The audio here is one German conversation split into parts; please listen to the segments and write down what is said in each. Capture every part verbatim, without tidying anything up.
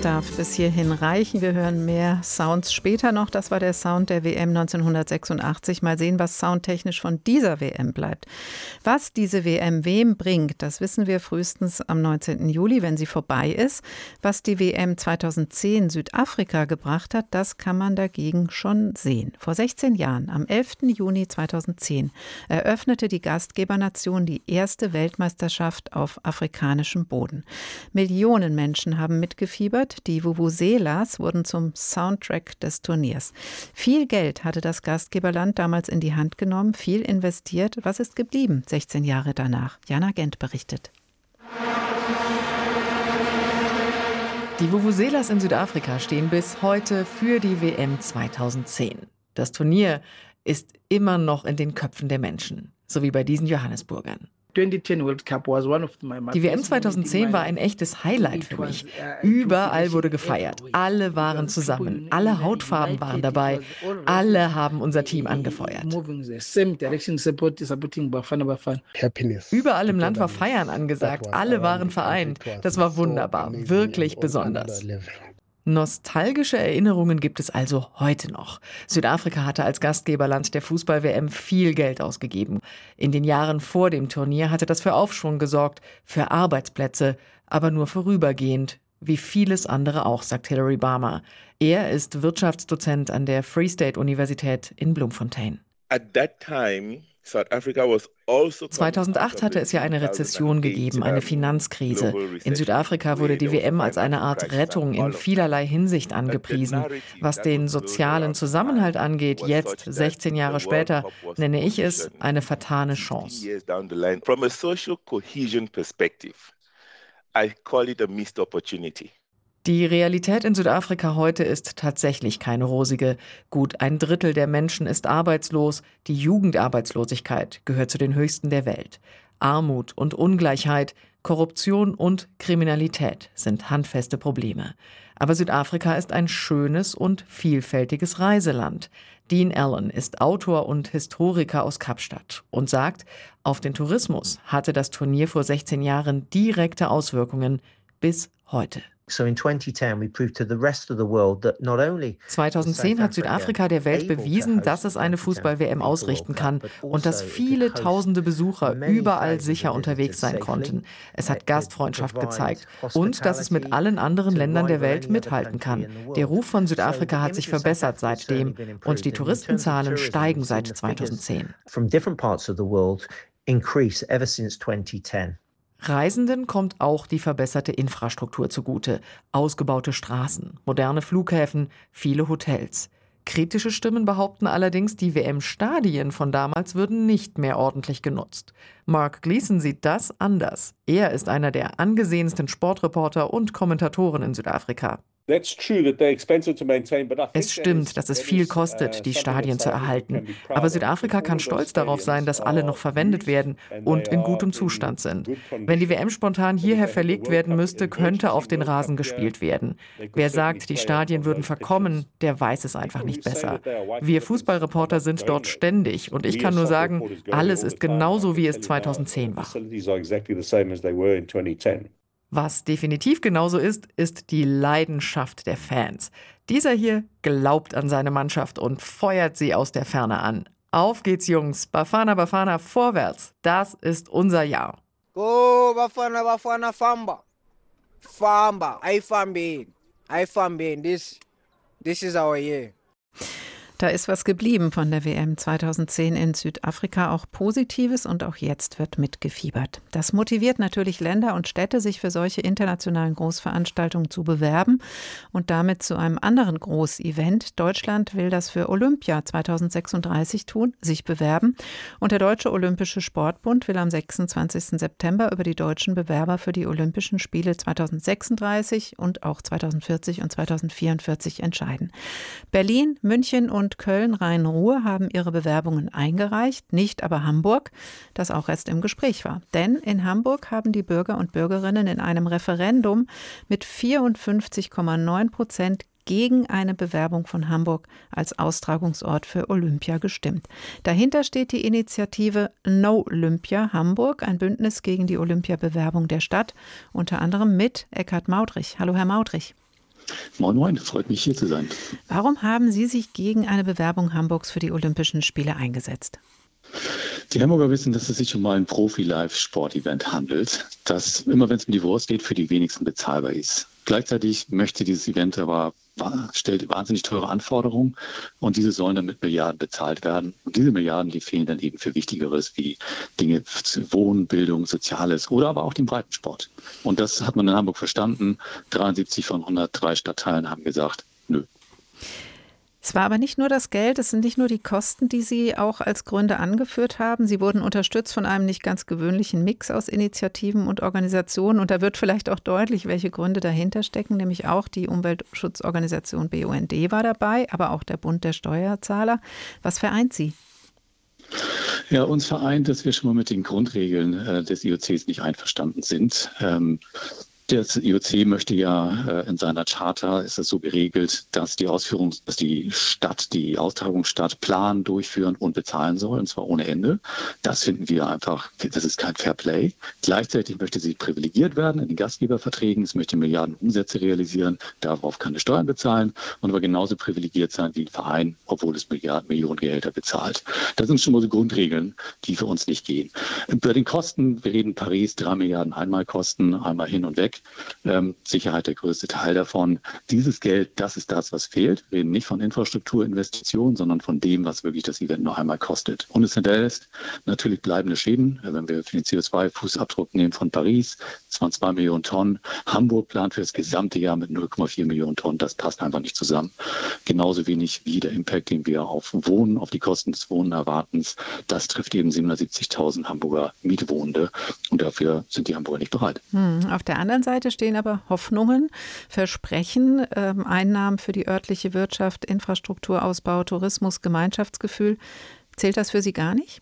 darf bis hierhin reichen. Wir hören mehr Sounds später noch. Das war der Sound der W M neunzehnhundertsechsundachtzig. Mal sehen, was soundtechnisch von dieser W M bleibt. Was diese W M wem bringt, das wissen wir frühestens am neunzehnten Juli, wenn sie vorbei ist. Was die W M zweitausendzehn Südafrika gebracht hat, das kann man dagegen schon sehen. Vor sechzehn Jahren, am elften Juni zweitausendzehn, eröffnete die Gastgebernation die erste Weltmeisterschaft auf afrikanischem Boden. Millionen Menschen haben mitgefiebert. Die Vuvuzelas wurden zum Soundtrack des Turniers. Viel Geld hatte das Gastgeberland damals in die Hand genommen, viel investiert. Was ist geblieben, sechzehn Jahre danach? Jana Gent berichtet. Die Vuvuzelas in Südafrika stehen bis heute für die W M zweitausendzehn. Das Turnier ist immer noch in den Köpfen der Menschen, so wie bei diesen Johannesburgern. Die W M zweitausendzehn war ein echtes Highlight für mich. Überall wurde gefeiert. Alle waren zusammen. Alle Hautfarben waren dabei. Alle haben unser Team angefeuert. Überall im Land war Feiern angesagt. Alle waren vereint. Das war wunderbar. Wirklich besonders. Nostalgische Erinnerungen gibt es also heute noch. Südafrika hatte als Gastgeberland der Fußball-W M viel Geld ausgegeben. In den Jahren vor dem Turnier hatte das für Aufschwung gesorgt, für Arbeitsplätze, aber nur vorübergehend, wie vieles andere auch, sagt Hilary Barmer. Er ist Wirtschaftsdozent an der Free State Universität in Bloemfontein. At that time, South Africa was also zweitausendacht hatte es ja eine Rezession gegeben, eine Finanzkrise. In Südafrika wurde die W M als eine Art Rettung in vielerlei Hinsicht angepriesen. Was den sozialen Zusammenhalt angeht, jetzt, sechzehn Jahre später, nenne ich es eine vertane Chance. From a social cohesion perspective, I call it a missed opportunity. Die Realität in Südafrika heute ist tatsächlich keine rosige. Gut ein Drittel der Menschen ist arbeitslos. Die Jugendarbeitslosigkeit gehört zu den höchsten der Welt. Armut und Ungleichheit, Korruption und Kriminalität sind handfeste Probleme. Aber Südafrika ist ein schönes und vielfältiges Reiseland. Dean Allen ist Autor und Historiker aus Kapstadt und sagt, auf den Tourismus hatte das Turnier vor sechzehn Jahren direkte Auswirkungen bis heute. zweitausendzehn hat Südafrika der Welt bewiesen, dass es eine Fußball-W M ausrichten kann und dass viele tausende Besucher überall sicher unterwegs sein konnten. Es hat Gastfreundschaft gezeigt und dass es mit allen anderen Ländern der Welt mithalten kann. Der Ruf von Südafrika hat sich verbessert seitdem und die Touristenzahlen steigen seit zweitausendzehn. Reisenden kommt auch die verbesserte Infrastruktur zugute. Ausgebaute Straßen, moderne Flughäfen, viele Hotels. Kritische Stimmen behaupten allerdings, die W M-Stadien von damals würden nicht mehr ordentlich genutzt. Mark Gleason sieht das anders. Er ist einer der angesehensten Sportreporter und Kommentatoren in Südafrika. Es stimmt, dass es viel kostet, die Stadien zu erhalten. Aber Südafrika kann stolz darauf sein, dass alle noch verwendet werden und in gutem Zustand sind. Wenn die W M spontan hierher verlegt werden müsste, könnte auf den Rasen gespielt werden. Wer sagt, die Stadien würden verkommen, der weiß es einfach nicht besser. Wir Fußballreporter sind dort ständig und ich kann nur sagen, alles ist genauso, wie es zweitausendzehn war. Was definitiv genauso ist, ist die Leidenschaft der Fans. Dieser hier glaubt an seine Mannschaft und feuert sie aus der Ferne an. Auf geht's, Jungs. Bafana Bafana vorwärts. Das ist unser Jahr. Go Bafana Bafana Famba. Famba. I fambe. I fambe. This, this is our year. Da ist was geblieben von der W M zweitausendzehn in Südafrika, auch Positives, und auch jetzt wird mitgefiebert. Das motiviert natürlich Länder und Städte, sich für solche internationalen Großveranstaltungen zu bewerben und damit zu einem anderen Großevent. Deutschland will das für Olympia zweitausendsechsunddreißig tun, sich bewerben. Und der Deutsche Olympische Sportbund will am sechsundzwanzigsten September über die deutschen Bewerber für die Olympischen Spiele zweitausendsechsunddreißig und auch zweitausendvierzig und zweitausendvierundvierzig entscheiden. Berlin, München und Köln-Rhein-Ruhr haben ihre Bewerbungen eingereicht, nicht aber Hamburg, das auch erst im Gespräch war. Denn in Hamburg haben die Bürger und Bürgerinnen in einem Referendum mit vierundfünfzig Komma neun Prozent gegen eine Bewerbung von Hamburg als Austragungsort für Olympia gestimmt. Dahinter steht die Initiative No Olympia Hamburg, ein Bündnis gegen die Olympiabewerbung der Stadt, unter anderem mit Eckhard Maudrich. Hallo, Herr Maudrich. Moin Moin, freut mich hier zu sein. Warum haben Sie sich gegen eine Bewerbung Hamburgs für die Olympischen Spiele eingesetzt? Die Hamburger wissen, dass es sich um ein Profi-Live-Sport-Event handelt, das immer, wenn es um die Wurst geht, für die wenigsten bezahlbar ist. Gleichzeitig möchte dieses Event aber, stellt wahnsinnig teure Anforderungen und diese sollen dann mit Milliarden bezahlt werden. Und diese Milliarden, die fehlen dann eben für Wichtigeres wie Dinge für Wohnen, Bildung, Soziales oder aber auch den Breitensport. Und das hat man in Hamburg verstanden. dreiundsiebzig von hundertdrei Stadtteilen haben gesagt, nö. Es war aber nicht nur das Geld, es sind nicht nur die Kosten, die Sie auch als Gründe angeführt haben. Sie wurden unterstützt von einem nicht ganz gewöhnlichen Mix aus Initiativen und Organisationen. Und da wird vielleicht auch deutlich, welche Gründe dahinter stecken. Nämlich auch die Umweltschutzorganisation B U N D war dabei, aber auch der Bund der Steuerzahler. Was vereint Sie? Ja, uns vereint, dass wir schon mal mit den Grundregeln äh, des I O Cs nicht einverstanden sind. Ähm, Das I O C möchte ja äh, in seiner Charta, ist es so geregelt, dass die Ausführung, dass die Stadt, die Austragungsstadt planen, durchführen und bezahlen soll, und zwar ohne Ende. Das finden wir einfach, das ist kein Fair Play. Gleichzeitig möchte sie privilegiert werden in den Gastgeberverträgen, es möchte Milliarden Umsätze realisieren, darauf keine Steuern bezahlen und aber genauso privilegiert sein wie ein Verein, obwohl es Milliarden, Millionen Gehälter bezahlt. Das sind schon mal so Grundregeln, die für uns nicht gehen. Bei den Kosten, wir reden Paris, drei Milliarden Einmalkosten, einmal hin und weg. Ähm, Sicherheit der größte Teil davon. Dieses Geld, das ist das, was fehlt. Wir reden nicht von Infrastrukturinvestitionen, sondern von dem, was wirklich das Event noch einmal kostet. Und es ist natürlich bleibende Schäden. Wenn wir für den C O zwei Fußabdruck nehmen von Paris, das waren zwei Millionen Tonnen. Hamburg plant für das gesamte Jahr mit null Komma vier Millionen Tonnen. Das passt einfach nicht zusammen. Genauso wenig wie der Impact, den wir auf Wohnen, auf die Kosten des Wohnen erwarten. Das trifft eben siebenhundertsiebzigtausend Hamburger Mietwohnende. Und dafür sind die Hamburger nicht bereit. Hm, auf der anderen Seite stehen aber Hoffnungen, Versprechen, ähm, Einnahmen für die örtliche Wirtschaft, Infrastrukturausbau, Tourismus, Gemeinschaftsgefühl. Zählt das für Sie gar nicht?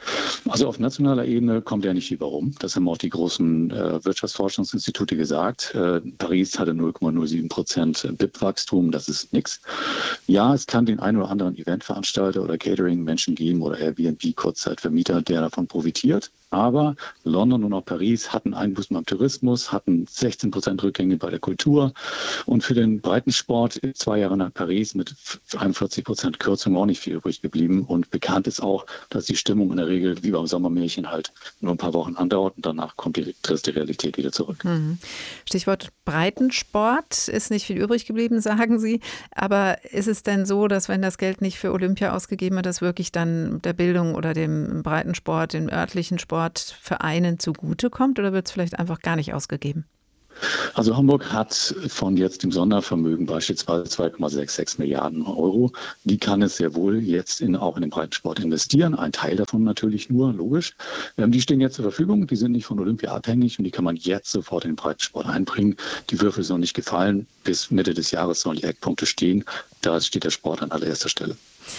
Also auf nationaler Ebene kommt ja nicht viel rum. Das haben auch die großen äh, Wirtschaftsforschungsinstitute gesagt. Äh, Paris hatte null Komma null sieben Prozent B I P-Wachstum, das ist nichts. Ja, es kann den einen oder anderen Eventveranstalter oder Catering-Menschen geben oder Airbnb, Kurzzeitvermieter, der davon profitiert. Aber London und auch Paris hatten Einbußen beim Tourismus, hatten sechzehn Prozent Rückgänge bei der Kultur. Und für den Breitensport zwei Jahre nach Paris mit einundvierzig Prozent Kürzung auch nicht viel übrig geblieben. Und bekannt ist auch, dass die Stimmung in der Regel wie beim Sommermärchen halt nur ein paar Wochen andauert und danach kommt die triste Realität wieder zurück. Stichwort Breitensport, ist nicht viel übrig geblieben, sagen Sie. Aber ist es denn so, dass wenn das Geld nicht für Olympia ausgegeben wird, das wirklich dann der Bildung oder dem Breitensport, dem örtlichen Sport Vereinen zugutekommt oder wird es vielleicht einfach gar nicht ausgegeben? Also Hamburg hat von jetzt dem Sondervermögen beispielsweise zwei Komma sechsundsechzig Milliarden Euro. Die kann es sehr wohl jetzt in, auch in den Breitensport investieren. Ein Teil davon natürlich nur, logisch. Ähm, die stehen jetzt zur Verfügung, die sind nicht von Olympia abhängig und die kann man jetzt sofort in den Breitensport einbringen. Die Würfel sind noch nicht gefallen. Bis Mitte des Jahres sollen die Eckpunkte stehen. Da steht der Sport an allererster Stelle.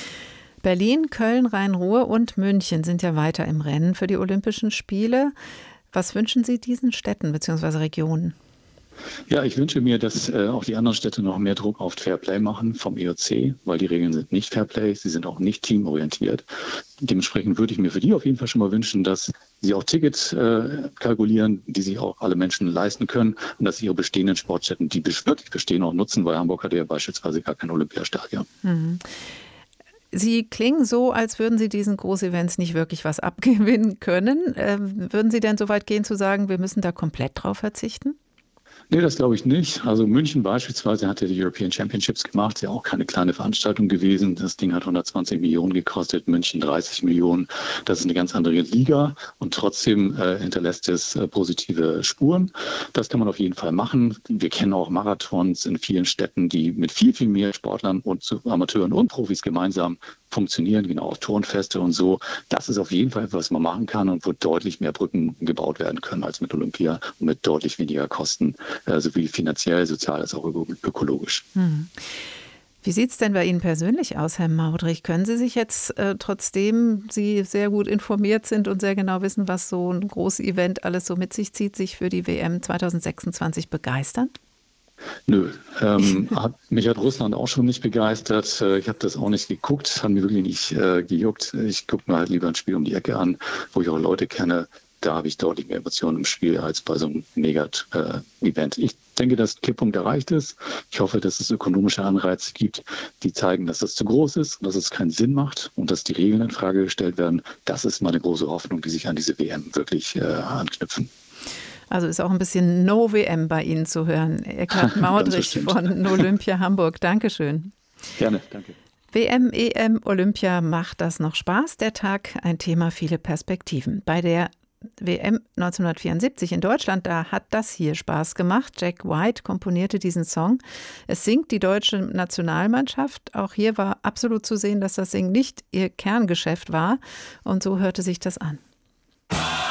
Berlin, Köln, Rhein-Ruhr und München sind ja weiter im Rennen für die Olympischen Spiele. Was wünschen Sie diesen Städten bzw. Regionen? Ja, ich wünsche mir, dass äh, auch die anderen Städte noch mehr Druck auf Fairplay machen vom I O C, weil die Regeln sind nicht Fairplay, sie sind auch nicht teamorientiert. Dementsprechend würde ich mir für die auf jeden Fall schon mal wünschen, dass sie auch Tickets äh, kalkulieren, die sich auch alle Menschen leisten können und dass sie ihre bestehenden Sportstätten, die wirklich bestehen, auch nutzen, weil Hamburg hat ja beispielsweise gar kein Olympiastadion. Mhm. Sie klingen so, als würden Sie diesen Großevents nicht wirklich was abgewinnen können. Ähm, würden Sie denn so weit gehen zu sagen, wir müssen da komplett drauf verzichten? Nee, das glaube ich nicht. Also München beispielsweise hat ja die European Championships gemacht, ja auch keine kleine Veranstaltung gewesen. Das Ding hat hundertzwanzig Millionen gekostet, München dreißig Millionen. Das ist eine ganz andere Liga und trotzdem äh, hinterlässt es äh, positive Spuren. Das kann man auf jeden Fall machen. Wir kennen auch Marathons in vielen Städten, die mit viel, viel mehr Sportlern und Amateuren und Profis gemeinsam funktionieren, genau, auch Turnfeste und so. Das ist auf jeden Fall etwas, was man machen kann und wo deutlich mehr Brücken gebaut werden können als mit Olympia und mit deutlich weniger Kosten, äh, sowie finanziell, sozial als auch ökologisch. Hm. Wie sieht es denn bei Ihnen persönlich aus, Herr Maudrich? Können Sie sich jetzt, äh, trotzdem Sie sehr gut informiert sind und sehr genau wissen, was so ein großes Event alles so mit sich zieht, sich für die W M zwanzig sechsundzwanzig begeistern? Nö, ähm, hat, mich hat Russland auch schon nicht begeistert. Ich habe das auch nicht geguckt, hat mir wirklich nicht äh, gejuckt. Ich gucke mir halt lieber ein Spiel um die Ecke an, wo ich auch Leute kenne. da habe ich deutlich mehr Emotionen im Spiel als bei so einem Mega-Event. Ich denke, dass der Kipppunkt erreicht ist. Ich hoffe, dass es ökonomische Anreize gibt, die zeigen, dass das zu groß ist, dass es keinen Sinn macht und dass die Regeln in Frage gestellt werden. Das ist meine große Hoffnung, die sich an diese W M wirklich äh, anknüpfen. Also ist auch ein bisschen No-W M bei Ihnen zu hören. Eckhard Maudrich von Olympia Hamburg. Dankeschön. Gerne, danke. W M, E M, Olympia, macht das noch Spaß? Der Tag, ein Thema, viele Perspektiven. Bei der W M neunzehnhundertvierundsiebzig in Deutschland, da hat das hier Spaß gemacht. Jack White komponierte diesen Song. Es singt die deutsche Nationalmannschaft. Auch hier war absolut zu sehen, dass das Singen nicht ihr Kerngeschäft war. Und so hörte sich das an.